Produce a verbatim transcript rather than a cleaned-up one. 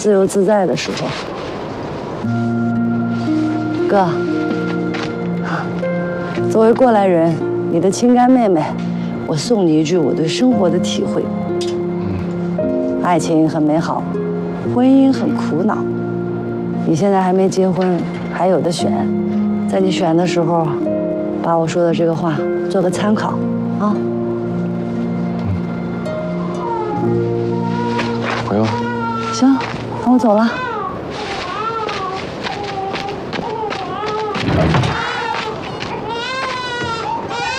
自由自在的时候。哥，作为过来人，你的亲干妹妹，我送你一句我对生活的体会：爱情很美好，婚姻很苦恼。你现在还没结婚，还有的选，在你选的时候，把我说的这个话做个参考啊。 回吧。 行，那我走了。